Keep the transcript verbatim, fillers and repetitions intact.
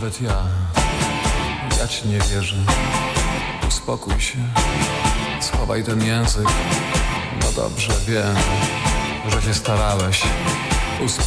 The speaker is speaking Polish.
nawet ja, ja ci nie wierzę. Uspokój się, schowaj ten język. No dobrze, wiem, że się starałeś. Uspokój